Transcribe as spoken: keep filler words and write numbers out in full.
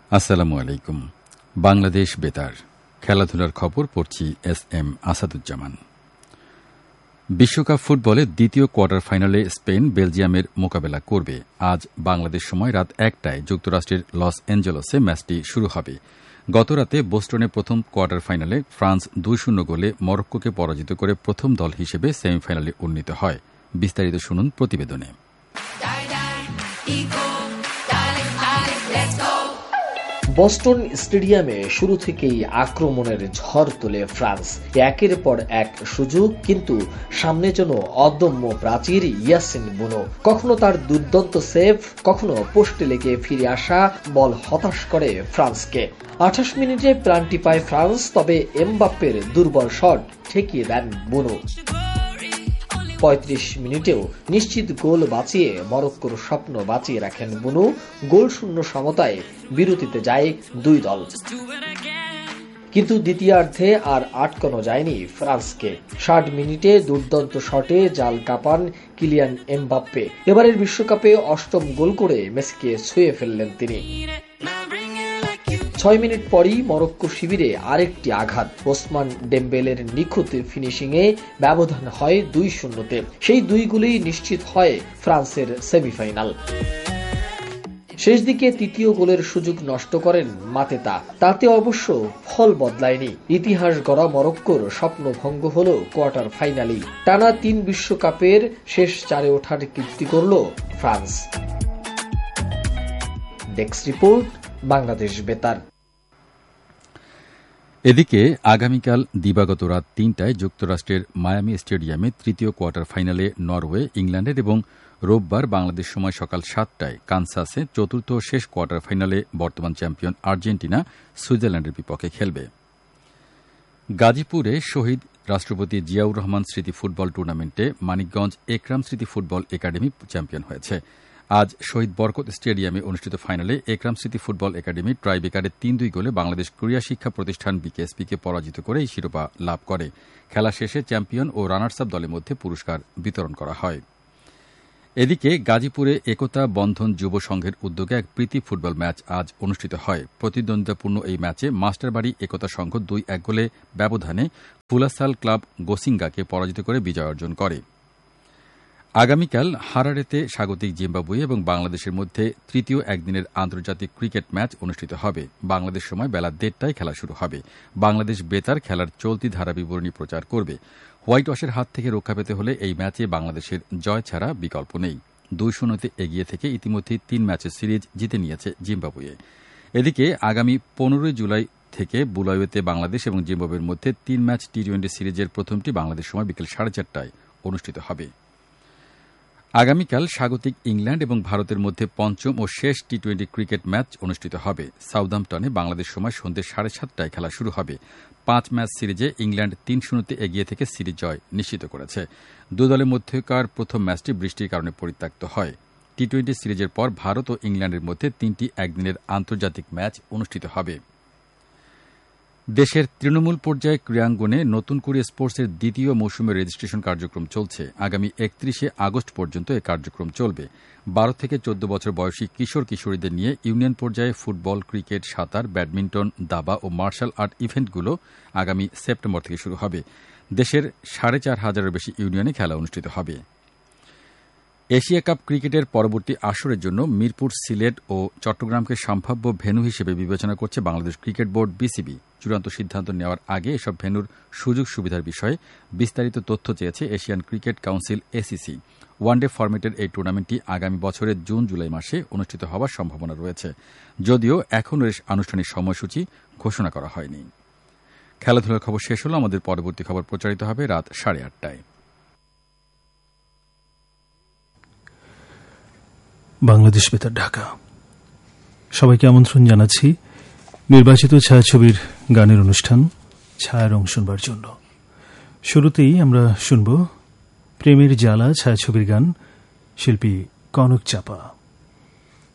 আসসালামু আলাইকুম। বাংলাদেশ বেতার খেলাধুলার খবর পড়ছি এস এম আসাদুজ্জামান। বিশ্বকাপ ফুটবলে দ্বিতীয় কোয়ার্টার ফাইনালে স্পেন বেলজিয়ামের মোকাবেলা করবে। আজ বাংলাদেশ সময় রাত একটায় যুক্তরাষ্ট্রের লস অ্যাঞ্জেলসে ম্যাচটি শুরু হবে। গতরাতে বোস্টনে প্রথম কোয়ার্টার ফাইনালে ফ্রান্স দুই শূন্য গোলে মরক্কোকে পরাজিত করে প্রথম দল হিসেবে সেমিফাইনালে উন্নীত হয়। বিস্তারিত শুনুন প্রতিবেদনে। বোস্টন স্টেডিয়ামে শুরু থেকেই আক্রমণের ঝড় তোলে ফ্রান্স। একের পর এক সুযোগ, কিন্তু সামনে যেন অদম্য প্রাচীর ইয়াসিন বুনো। কখনো তার দুর্দান্ত সেভ, কখনো পোস্টে লেগে ফিরে আসা বল হতাশ করে ফ্রান্সকে। আঠাশ মিনিটে প্রাণটি পায় ফ্রান্স, তবে এমবাপ্পের দুর্বল শট ঠেকিয়ে দেন বুনো। পঁয়ত্রিশ মিনিটেও নিশ্চিত গোল বাঁচিয়ে মরক্কোর স্বপ্ন বাঁচিয়ে রাখেন বুনো। গোল শূন্য সমতায় বিরতিতে যায় দুই দল, কিন্তু দ্বিতীয়ার্ধে আর আটকানো যায়নি ফ্রান্সকে। ষাট মিনিটে দুর্দান্ত শটে জাল কাঁপান কিলিয়ান এমবাপ্পে। এবারের বিশ্বকাপে অষ্টম গোল করে মেসিকে ছুঁয়ে ফেললেন তিনি। ছয় মিনিট পরই মরক্কো শিবিরে আরেকটি আঘাত। ওসমান ডেম্বেলের নিখুঁত ফিনিশিংয়ে ব্যবধান হয় দুই শূন্যতে। সেই দুই গোলেই নিশ্চিত হয় ফ্রান্সের সেমিফাইনাল। শেষ দিকে তৃতীয় গোলের সুযোগ নষ্ট করেন মাতেতা। তাতে অবশ্য ফল বদলায়নি। ইতিহাস গড়া মরক্কোর স্বপ্ন ভঙ্গ হল কোয়ার্টার ফাইনালেই। টানা তিন বিশ্বকাপের শেষ চারে ওঠার কীর্তি করল ফ্রান্স। ডেস্ক রিপোর্ট, বাংলাদেশ বেতার। এদিকে আগামীকাল দিবাগত রাত তিনটায় যুক্তরাষ্ট্রের মায়ামি স্টেডিয়ামে তৃতীয় কোয়ার্টার ফাইনালে নরওয়ে ইংল্যান্ডের এবং রোববার বাংলাদেশ সময় সকাল সাতটায় কানসাসে চতুর্থ শেষ কোয়ার্টার ফাইনালে বর্তমান চ্যাম্পিয়ন আর্জেন্টিনা সুইজারল্যান্ডের বিপক্ষে খেলবে। গাজীপুরে শহীদ রাষ্ট্রপতি জিয়াউর রহমান স্মৃতি ফুটবল টুর্নামেন্টে মানিকগঞ্জ একরাম স্মৃতি ফুটবল একাডেমি চ্যাম্পিয়ন হয়েছে। আজ শহীদ বরকত স্টেডিয়ামে অনুষ্ঠিত ফাইনালে একরাম স্মৃতি ফুটবল একাডেমি ট্রাইবেকারে তিন দুই গোলে বাংলাদেশ ক্রীড়া শিক্ষা প্রতিষ্ঠান বিকেএসপিকে পরাজিত করে এই শিরোপা লাভ করে। খেলা শেষে চ্যাম্পিয়ন ও রানার্স আপ দলের মধ্যে পুরস্কার বিতরণ করা হয়। এদিকে গাজীপুরে একতা বন্ধন যুব সংঘের উদ্যোগে এক প্রীতি ফুটবল ম্যাচ আজ অনুষ্ঠিত হয়। প্রতিদ্বন্দ্বিতাপূর্ণ এই ম্যাচে মাস্টারবাড়ি একতা সংঘ দুই এক গোলে ব্যবধানে ফুলাসাল ক্লাব গোসিঙ্গাকে পরাজিত করে বিজয় অর্জন করে। আগামীকাল হারারেতে স্বাগতিক জিম্বাবুয়ে এবং বাংলাদেশের মধ্যে তৃতীয় একদিনের আন্তর্জাতিক ক্রিকেট ম্যাচ অনুষ্ঠিত হবে। বাংলাদেশ সময় বেলা দেড়টায় খেলা শুরু হবে। বাংলাদেশ বেতার খেলার চলতি ধারা বিবরণী প্রচার করবে। হোয়াইট ওয়াশের হাত থেকে রক্ষা পেতে হলে এই ম্যাচে বাংলাদেশের জয় ছাড়া বিকল্প নেই। দুই শূন্যতে এগিয়ে থেকে ইতিমধ্যেই তিন ম্যাচের সিরিজ জিতে নিয়েছে জিম্বাবুয়ে। এদিকে আগামী পনেরোই জুলাই থেকে বুলাওয়েতে বাংলাদেশ এবং জিম্বাবুয়ের মধ্যে তিন ম্যাচ টি টোয়েন্টি সিরিজের প্রথমটি বাংলাদেশ সময় বিকেল সাড়ে চারটায় অনুষ্ঠিত হবে। আগামীকাল স্বাগতিক ইংল্যান্ড এবং ভারতের মধ্যে পঞ্চম ও শেষ টি টোয়েন্টি ক্রিকেট ম্যাচ অনুষ্ঠিত হবে। সাউদাম্পটনে বাংলাদেশ সময় সন্ধ্যে সাড়ে সাতটায় খেলা শুরু হবে। পাঁচ ম্যাচ সিরিজে ইংল্যান্ড তিন শূন্যতে এগিয়ে থেকে সিরিজ জয় নিশ্চিত করেছে। দুই দলের মধ্যকার প্রথম ম্যাচটি বৃষ্টির কারণে পরিত্যক্ত হয়। টি টোয়েন্টি সিরিজের পর ভারত ও ইংল্যান্ডের মধ্যে তিনটি একদিনের আন্তর্জাতিক ম্যাচ অনুষ্ঠিত হবে। দেশের তৃণমূল পর্যায়ে ক্রীড়াঙ্গনে নতুন করে স্পোর্টসের দ্বিতীয় মৌসুমের রেজিস্ট্রেশন কার্যক্রম চলছে। আগামী একত্রিশে আগস্ট পর্যন্ত এ কার্যক্রম চলবে। বারো থেকে চোদ্দ বছর বয়সী কিশোর কিশোরীদের নিয়ে ইউনিয়ন পর্যায়ে ফুটবল, ক্রিকেট, সাঁতার, ব্যাডমিন্টন, দাবা ও মার্শাল আর্ট ইভেন্টগুলো আগামী সেপ্টেম্বর থেকে শুরু হবে। দেশের সাড়ে চার হাজারের বেশি ইউনিয়নে খেলা অনুষ্ঠিত হবে। এশিয়া কাপ ক্রিকেটের পরবর্তী আসরের জন্য মিরপুর, সিলেট ও চট্টগ্রামকে সম্ভাব্য ভেন্যু হিসেবে বিবেচনা করছে বাংলাদেশ ক্রিকেট বোর্ড বিসিবি। চূড়ান্ত সিদ্ধান্ত নেওয়ার আগে এসব ভেন্যুর সুযোগ সুবিধার বিষয়ে বিস্তারিত তথ্য চেয়েছে Asian cricket council ACC. One day ফরম্যাটের এই টুর্নামেন্টটি আগামী বছরের জুন জুলাই মাসে অনুষ্ঠিত হওয়ার সম্ভাবনা রয়েছে, যদিও এখনও এর আনুষ্ঠানিক সময়সূচি ঘোষণা করা হয়নি। খেলাধুলার খবর শেষ হল। আমাদের পরবর্তী খবর প্রচারিত হবে রাত সাড়ে আটটায়। বাংলাদেশ বেতার, ঢাকা। সবাইকে আমন্ত্রণ জানাচ্ছি নির্বাচিত ছায়াছবির গানের অনুষ্ঠান ছায়া রং শুনবার জন্য। শুরুতেই আমরা শুনব প্রেমের জ্বালা ছায়াছবির গান, শিল্পী কনক চাপা।